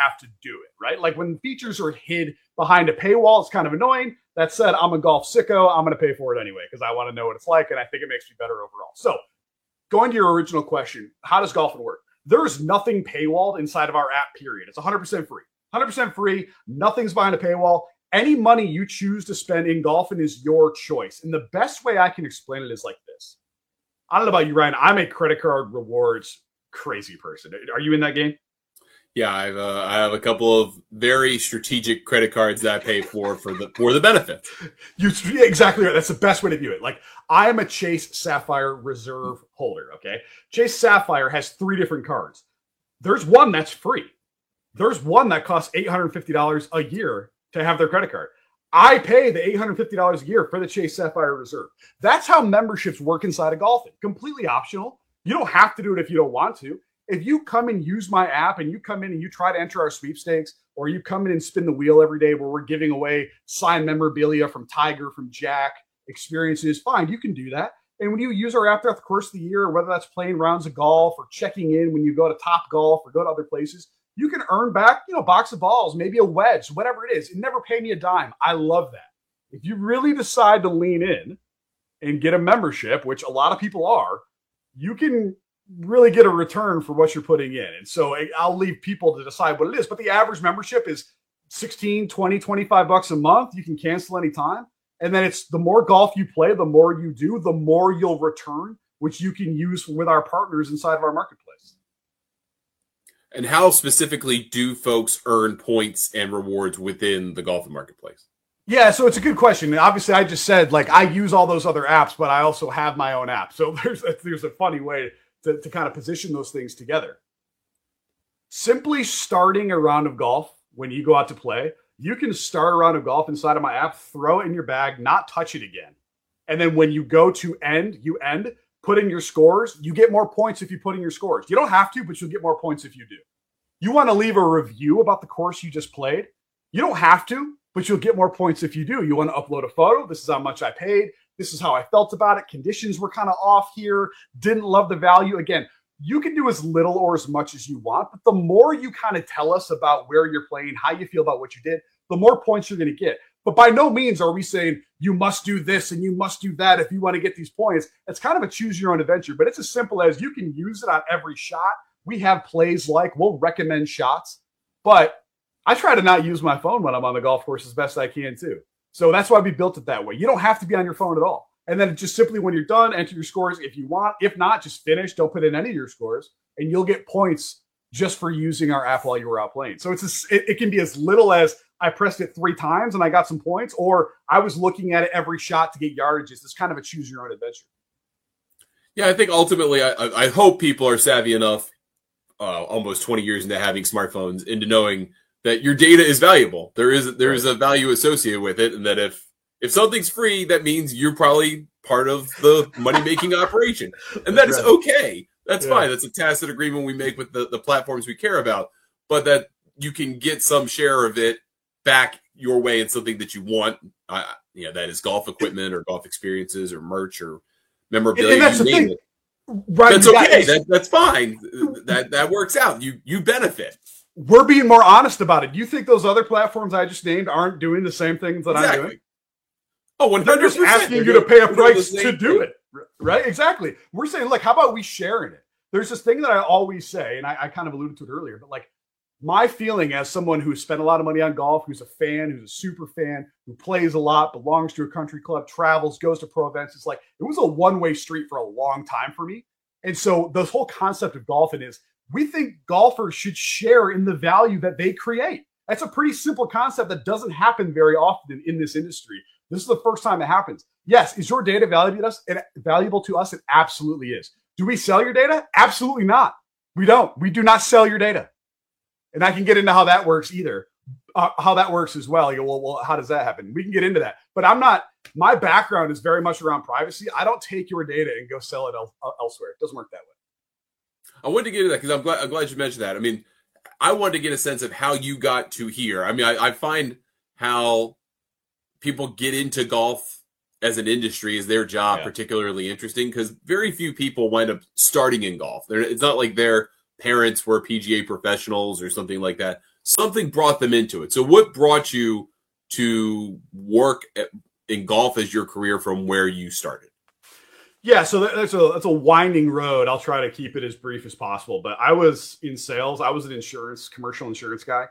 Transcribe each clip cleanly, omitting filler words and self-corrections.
have to do it, right? Like when features are hid behind a paywall, it's kind of annoying. That said, I'm a golf sicko. I'm going to pay for it anyway because I want to know what it's like, and I think it makes me better overall. So going to your original question, how does Golfin work? There's nothing paywalled inside of our app, period. It's 100% free. 100% free. Nothing's behind a paywall. Any money you choose to spend in Golfin is your choice. And the best way I can explain it is like this. I don't know about you, Ryan. I'm a credit card rewards crazy person. Are you in that game? Yeah, I have a couple of very strategic credit cards that I pay for the benefit. Exactly right. That's the best way to view it. Like I am a Chase Sapphire Reserve holder. Okay, Chase Sapphire has 3 different cards. There's one that's free. There's one that costs $850 a year to have their credit card. I pay the $850 a year for the Chase Sapphire Reserve. That's how memberships work inside of Golfin. Completely optional. You don't have to do it if you don't want to. If you come and use my app and you come in and you try to enter our sweepstakes, or you come in and spin the wheel every day where we're giving away signed memorabilia from Tiger, from Jack, experiences, fine, you can do that. And when you use our app throughout the course of the year, whether that's playing rounds of golf or checking in when you go to Top Golf or go to other places, you can earn back, a box of balls, maybe a wedge, whatever it is. It never paid me a dime. I love that. If you really decide to lean in and get a membership, which a lot of people are, you can really get a return for what you're putting in. And so I'll leave people to decide what it is. But the average membership is 16, 20, 25 bucks a month. You can cancel anytime. And then it's the more golf you play, the more you do, the more you'll return, which you can use with our partners inside of our marketplace. And how specifically do folks earn points and rewards within the Golfin marketplace? Yeah, so it's a good question. And obviously, I just said, like, I use all those other apps, but I also have my own app. So there's a funny way to kind of position those things together. Simply starting a round of golf when you go out to play, you can start a round of golf inside of my app, throw it in your bag, not touch it again. And then when you go to end, you end, put in your scores. You get more points if you put in your scores. You don't have to, but you'll get more points if you do. You want to leave a review about the course you just played. You don't have to, but you'll get more points if you do. You want to upload a photo. This is how much I paid. This is how I felt about it. Conditions were kind of off here. Didn't love the value. Again, you can do as little or as much as you want, but the more you kind of tell us about where you're playing, how you feel about what you did, the more points you're going to get. But by no means are we saying you must do this and you must do that if you want to get these points. It's kind of a choose your own adventure, but it's as simple as you can use it on every shot. We have plays like we'll recommend shots, but I try to not use my phone when I'm on the golf course as best I can too. So that's why we built it that way. You don't have to be on your phone at all. And then just simply when you're done, enter your scores if you want. If not, just finish. Don't put in any of your scores, and you'll get points just for using our app while you were out playing. So it can be as little as I pressed it 3 times and I got some points, or I was looking at it every shot to get yardages. It's kind of a choose your own adventure. Yeah, I think ultimately, I hope people are savvy enough, almost 20 years into having smartphones, into knowing that your data is valuable. There is a value associated with it, and that if something's free, that means you're probably part of the money-making operation. And that is okay. That's fine. That's a tacit agreement we make with the platforms we care about, but that you can get some share of it back your way in something that you want. That is golf equipment or golf experiences or merch or memorabilia. And that's the thing. Right, that's okay. That's fine. That works out. You benefit. We're being more honest about it. Do you think those other platforms I just named aren't doing the same things that I'm doing? Oh, 100%. They're just asking you to pay a price to do it. Right? Exactly. We're saying, look, how about we share in it? There's this thing that I always say, and I kind of alluded to it earlier, but like my feeling as someone who's spent a lot of money on golf, who's a fan, who's a super fan, who plays a lot, belongs to a country club, travels, goes to pro events. It's like, it was a one-way street for a long time for me. And so the whole concept of golfing is we think golfers should share in the value that they create. That's a pretty simple concept that doesn't happen very often in this industry. This is the first time it happens. Yes, is your data valuable to us? It absolutely is. Do we sell your data? Absolutely not. We don't. We do not sell your data. And I can get into how that works how that works as well. You go, well, how does that happen? We can get into that. But my background is very much around privacy. I don't take your data and go sell it elsewhere. It doesn't work that way. I wanted to get into that because I'm glad you mentioned that. I mean, I wanted to get a sense of how you got to here. I mean, I find how people get into golf as an industry, as their job, particularly interesting because very few people wind up starting in golf. It's not like their parents were PGA professionals or something like that. something brought them into it. So what brought you to work in golf as your career from where you started? Yeah, so that's a winding road. I'll try to keep it as brief as possible. But I was in sales. I was an commercial insurance guy.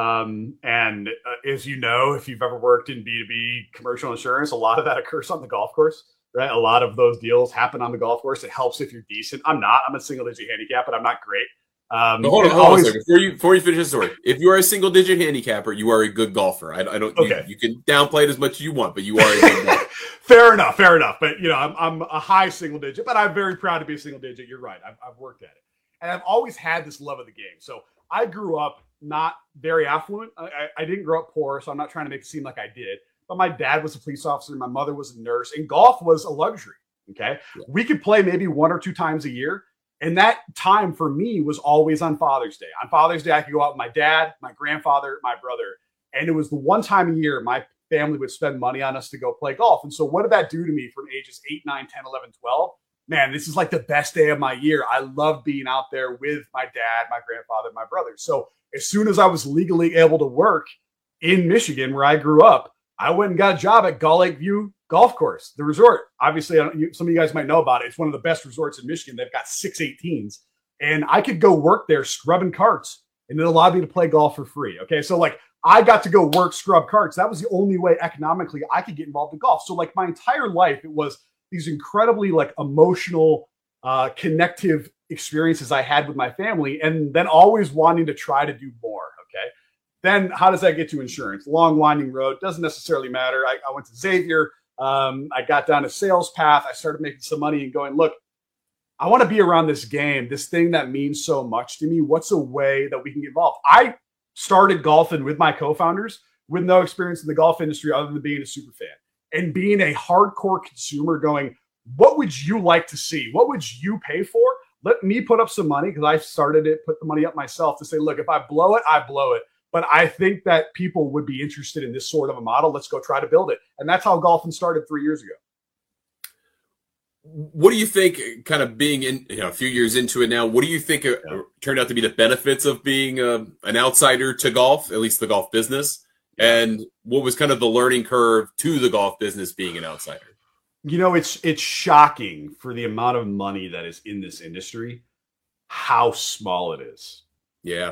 And as you know, if you've ever worked in B2B commercial insurance, a lot of that occurs on the golf course, right? A lot of those deals happen on the golf course. It helps if you're decent. I'm a single digit handicap, but I'm not great. Hold on a second. Before you finish the story, if you are a single digit handicapper, you are a good golfer. I don't. Okay. You can downplay it as much as you want, but you are a good golfer. Fair enough. But I'm a high single digit, but I'm very proud to be a single digit. You're right. I've worked at it, and I've always had this love of the game. So I grew up not very affluent. I didn't grow up poor, so I'm not trying to make it seem like I did. But my dad was a police officer, my mother was a nurse, and golf was a luxury. Okay, yeah. We could play maybe 1 or 2 times a year. And that time for me was always on Father's Day. On Father's Day, I could go out with my dad, my grandfather, my brother. And it was the one time a year my family would spend money on us to go play golf. And so what did that do to me from ages 8, 9, 10, 11, 12? Man, this is like the best day of my year. I love being out there with my dad, my grandfather, my brother. So as soon as I was legally able to work in Michigan, where I grew up, I went and got a job at Gull Lake View Golf Course, the resort. Obviously, some of you guys might know about it. It's one of the best resorts in Michigan. They've got 618s. And I could go work there scrubbing carts, and it allowed me to play golf for free. Okay, so like I got to go work scrub carts. That was the only way economically I could get involved in golf. So like my entire life, it was these incredibly like emotional, connective experiences I had with my family, and then always wanting to try to do more. Okay. Then how does that get to insurance? Long winding road. Doesn't necessarily matter. I went to Xavier. I got down a sales path. I started making some money and going, look, I want to be around this game, this thing that means so much to me. What's a way that we can get involved? I started golfing with my co-founders with no experience in the golf industry other than being a super fan and being a hardcore consumer going, what would you like to see? What would you pay for? Let me put up some money because I started it, put the money up myself to say, look, if I blow it, I blow it. But I think that people would be interested in this sort of a model. Let's go try to build it. And that's how Golfin started 3 years ago. What do you think, kind of being in a few years into it now, what do you think turned out to be the benefits of being an outsider to golf, at least the golf business? And what was kind of the learning curve to the golf business being an outsider? It's shocking for the amount of money that is in this industry, how small it is. Yeah.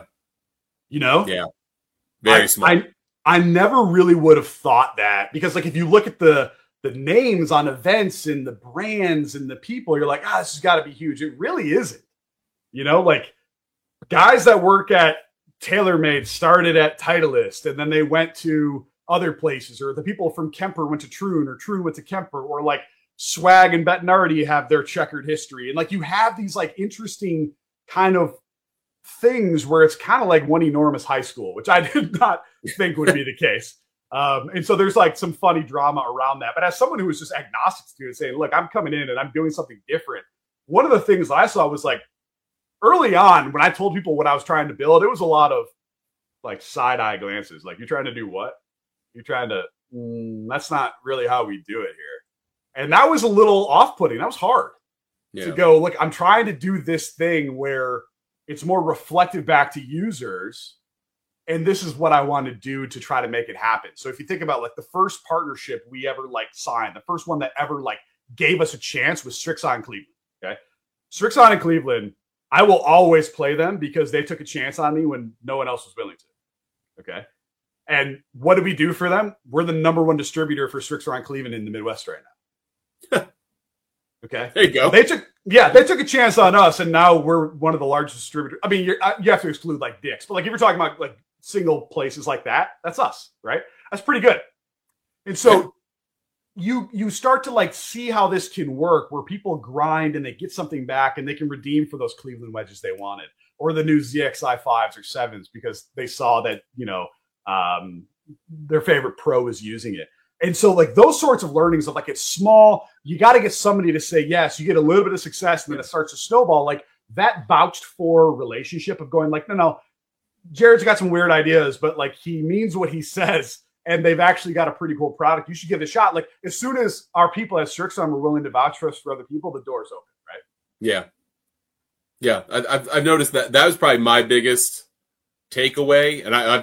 Yeah. Very small. I never really would have thought that because, like, if you look at the names on events and the brands and the people, you're like, this has got to be huge. It really isn't. Like guys that work at TaylorMade started at Titleist and then they went to other places, or the people from Kemper went to Troon, or Troon went to Kemper, or like Swag and Bettinardi have their checkered history. And like you have these like interesting kind of things where it's kind of like one enormous high school, which I did not think would be the case. And so there's like some funny drama around that. But as someone who was just agnostic to it, saying, look, I'm coming in and I'm doing something different. One of the things that I saw was like early on when I told people what I was trying to build, it was a lot of like side eye glances. Like, you're trying to do what? You're trying to, that's not really how we do it here. And that was a little off-putting. That was hard to go, look, I'm trying to do this thing where it's more reflective back to users. And this is what I want to do to try to make it happen. So if you think about like the first partnership we ever like signed, the first one that ever like gave us a chance was Srixon Cleveland. Okay. Srixon in Cleveland, I will always play them because they took a chance on me when no one else was willing to. Okay. And what did we do for them? We're the #1 distributor for Srixon Cleveland in the Midwest right now. Okay. There you go. They took a chance on us, and now we're one of the largest distributors. I mean, you have to exclude like Dick's, but like if you're talking about like single places like that, that's us, right? That's pretty good. And so you start to like see how this can work, where people grind and they get something back and they can redeem for those Cleveland wedges they wanted, or the new ZXi 5s or 7s because they saw that, their favorite pro is using it. And so like those sorts of learnings of like, it's small, you got to get somebody to say yes, you get a little bit of success and then it starts to snowball. Like that vouched for relationship of going like, no, Jared's got some weird ideas, but like he means what he says and they've actually got a pretty cool product. You should give it a shot. Like as soon as our people at Srixon were willing to vouch for us for other people, the door's open, right? Yeah. Yeah. I've noticed that was probably my biggest takeaway, and I've